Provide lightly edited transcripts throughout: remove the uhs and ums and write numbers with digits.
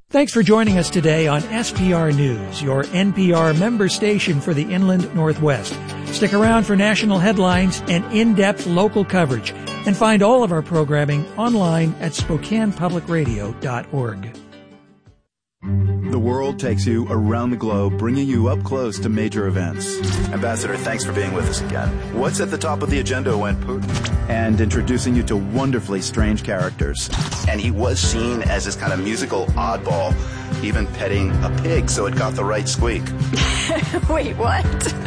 Thanks for joining us today on SPR News, your NPR member station for the Inland Northwest. Stick around for national headlines and in-depth local coverage, and find all of our programming online at SpokanePublicRadio.org. The world takes you around the globe, bringing you up close to major events. Ambassador, thanks for being with us again. What's at the top of the agenda when Putin? And introducing you to wonderfully strange characters. And he was seen as this kind of musical oddball, even petting a pig so it got the right squeak. Wait, what?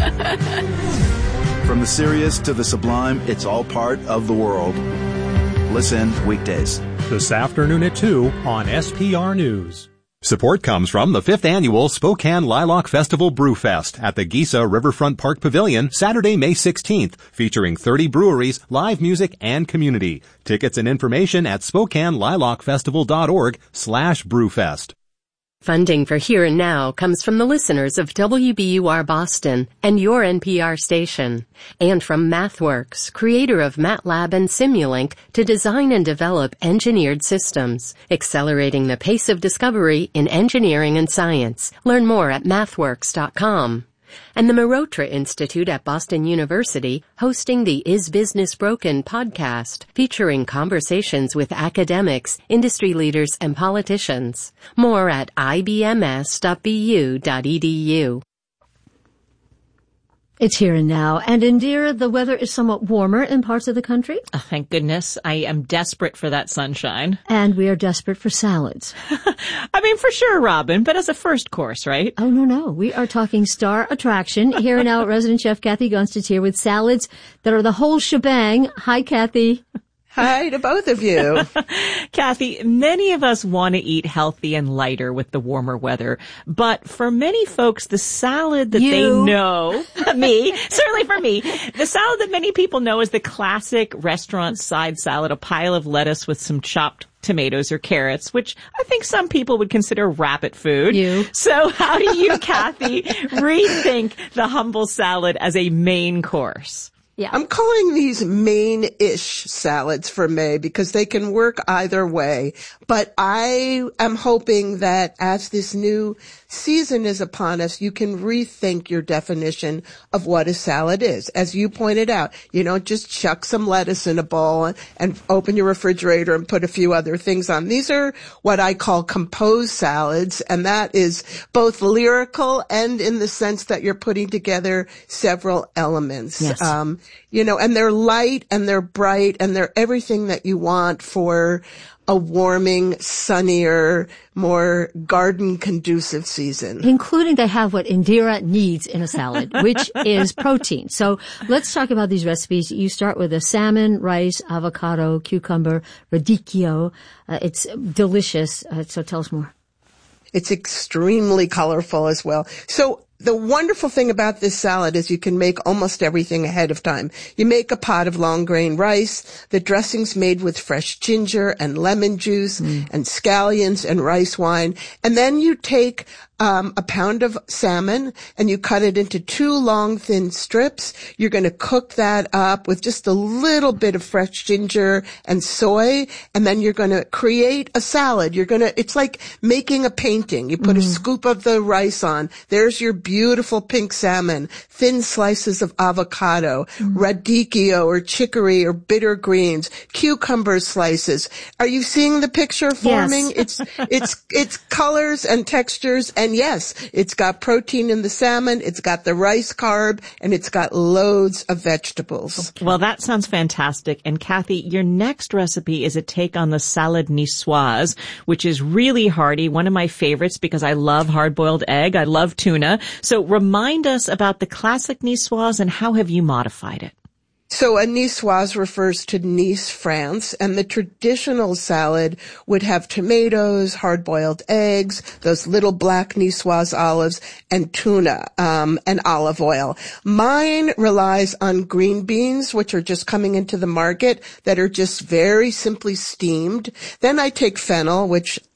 From the serious to the sublime, it's all part of the world. Listen weekdays. This afternoon at 2 on SPR News. Support comes from the 5th Annual Spokane Lilac Festival Brewfest at the Giza Riverfront Park Pavilion, Saturday, May 16th, featuring 30 breweries, live music, and community. Tickets and information at SpokaneLilacFestival.org/brewfest. Funding for Here and Now comes from the listeners of WBUR Boston and your NPR station, and from MathWorks, creator of MATLAB and Simulink, to design and develop engineered systems, accelerating the pace of discovery in engineering and science. Learn more at mathworks.com. And the Marotra Institute at Boston University hosting the Is Business Broken podcast, featuring conversations with academics, industry leaders, and politicians. More at ibms.bu.edu. It's Here and Now. And Indira, the weather is somewhat warmer in parts of the country. Oh, thank goodness. I am desperate for that sunshine. And we are desperate for salads. I mean, for sure, Robin, but as a first course, right? Oh, no. We are talking star attraction. Here and Now, resident chef Kathy Gunsted's here with salads that are the whole shebang. Hi, Kathy. Hi to both of you. Kathy, many of us want to eat healthy and lighter with the warmer weather, but for many folks, the salad that they know, certainly for me, the salad that many people know is the classic restaurant side salad, a pile of lettuce with some chopped tomatoes or carrots, which I think some people would consider rabbit food. So how do you, Kathy, rethink the humble salad as a main course? Yeah. I'm calling these main-ish salads for May because they can work either way. But I am hoping that as this new season is upon us, you can rethink your definition of what a salad is. As you pointed out, you don't just chuck some lettuce in a bowl and open your refrigerator and put a few other things on. These are what I call composed salads, and that is both lyrical and in the sense that you're putting together several elements. Yes. And they're light and they're bright and they're everything that you want for a warming, sunnier, more garden-conducive season. Including they have what Indira needs in a salad, which is protein. So let's talk about these recipes. You start with a salmon, rice, avocado, cucumber, radicchio. It's delicious. So tell us more. It's extremely colorful as well. So the wonderful thing about this salad is you can make almost everything ahead of time. You make a pot of long grain rice. The dressing's made with fresh ginger and lemon juice and scallions and rice wine. And then you take a pound of salmon and you cut it into 2 long thin strips. You're going to cook that up with just a little bit of fresh ginger and soy, and then you're going to create a salad. It's like making a painting. You put a scoop of the rice on. There's your beautiful pink salmon, thin slices of avocado, radicchio or chicory or bitter greens, cucumber slices. Are you seeing the picture forming? Yes. It's colors and textures, and yes, it's got protein in the salmon, it's got the rice carb, and it's got loads of vegetables. Well, that sounds fantastic. And Kathy, your next recipe is a take on the salad niçoise, which is really hearty, one of my favorites because I love hard-boiled egg, I love tuna. So remind us about the classic niçoise and how have you modified it? So a niçoise refers to Nice, France, and the traditional salad would have tomatoes, hard-boiled eggs, those little black niçoise olives, and tuna, and olive oil. Mine relies on green beans, which are just coming into the market, that are just very simply steamed. Then I take fennel, which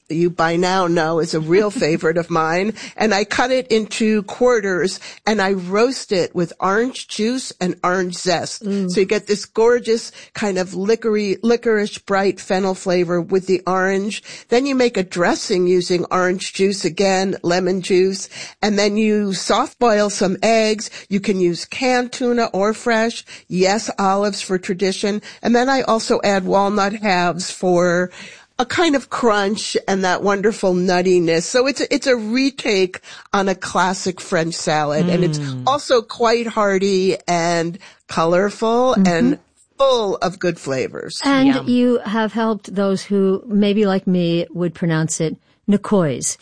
you by now know is a real favorite of mine. And I cut it into quarters and I roast it with orange juice and orange zest. So you get this gorgeous kind of licorice bright fennel flavor with the orange. Then you make a dressing using orange juice again, lemon juice, and then you soft boil some eggs. You can use canned tuna or fresh. Yes, olives for tradition. And then I also add walnut halves for a kind of crunch and that wonderful nuttiness. So it's a retake on a classic French salad. And it's also quite hearty and colorful and full of good flavors. And you have helped those who maybe like me would pronounce it Nicoise.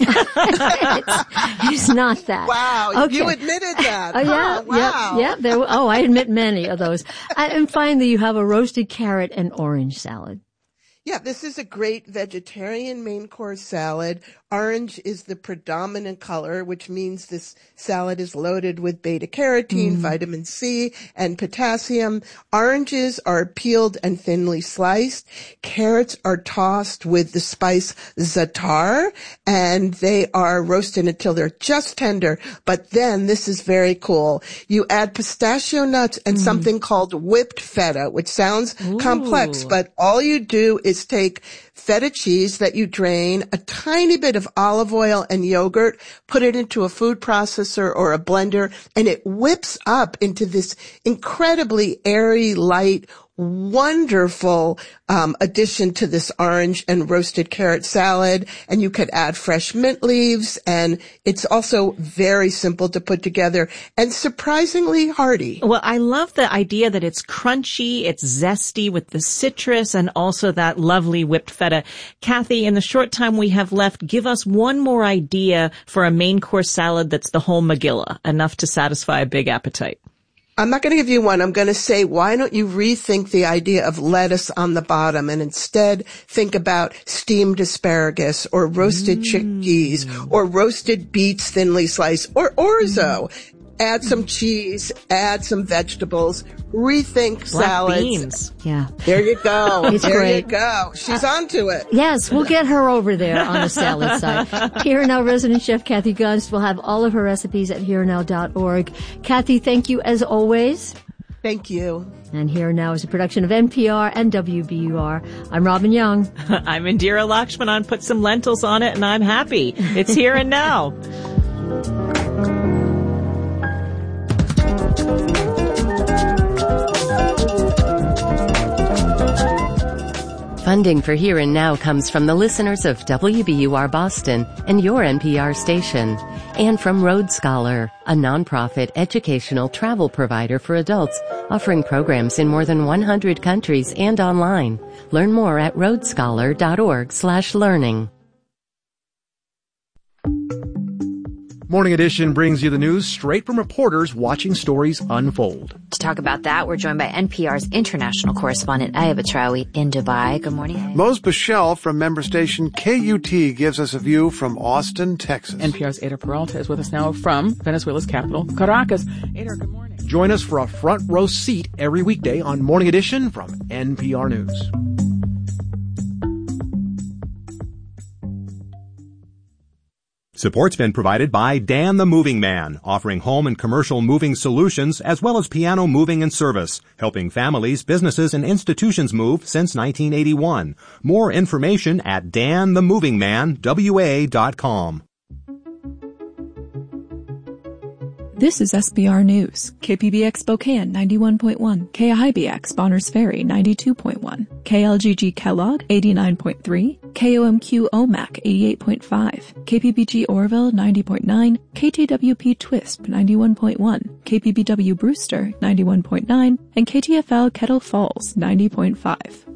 It's not that. Wow. Okay. You admitted that. Wow. Yeah. I admit many of those. And finally, you have a roasted carrot and orange salad. Yeah, this is a great vegetarian main course salad. Orange is the predominant color, which means this salad is loaded with beta-carotene, vitamin C, and potassium. Oranges are peeled and thinly sliced. Carrots are tossed with the spice za'atar, and they are roasted until they're just tender. But then, this is very cool, you add pistachio nuts and something called whipped feta, which sounds complex, but all you do is take feta cheese that you drain, a tiny bit of olive oil and yogurt, put it into a food processor or a blender, and it whips up into this incredibly airy, light, wonderful addition to this orange and roasted carrot salad. And you could add fresh mint leaves, and it's also very simple to put together and surprisingly hearty. Well, I love the idea that it's crunchy, it's zesty with the citrus and also that lovely whipped feta. Kathy, in the short time we have left, give us one more idea for a main course salad that's the whole Megillah, enough to satisfy a big appetite. I'm not going to give you one. I'm going to say, why don't you rethink the idea of lettuce on the bottom and instead think about steamed asparagus or roasted chickpeas or roasted beets thinly sliced or orzo. Add some cheese, add some vegetables, rethink salads. Beans. Yeah. There you go. It's there great. you go. She's onto it. Yes, we'll get her over there on the salad side. Here Now resident chef Kathy Gunst will have all of her recipes at herenow.org. Kathy, thank you as always. Thank you. And Here Now is a production of NPR and WBUR. I'm Robin Young. I'm Indira Lakshmanan. Put some lentils on it and I'm happy. It's Here and Now. Funding for Here and Now comes from the listeners of WBUR Boston and your NPR station, and from Road Scholar, a nonprofit educational travel provider for adults offering programs in more than 100 countries and online. Learn more at roadscholar.org/learning. Morning Edition brings you the news straight from reporters watching stories unfold. To talk about that, we're joined by NPR's international correspondent Aya Batrawi in Dubai. Good morning, Aya. Mose Bichel from member station KUT gives us a view from Austin, Texas. NPR's Ada Peralta is with us now from Venezuela's capital, Caracas. Ada, good morning. Join us for a front row seat every weekday on Morning Edition from NPR News. Support's been provided by Dan the Moving Man, offering home and commercial moving solutions as well as piano moving and service, helping families, businesses, and institutions move since 1981. More information at danthemovingmanwa.com. This is SBR News. KPBX Spokane 91.1, KIBX Bonners Ferry 92.1, KLGG Kellogg 89.3, KOMQ Omak 88.5, KPBG Orville 90.9, KTWP Twisp 91.1, KPBW Brewster 91.9, and KTFL Kettle Falls 90.5.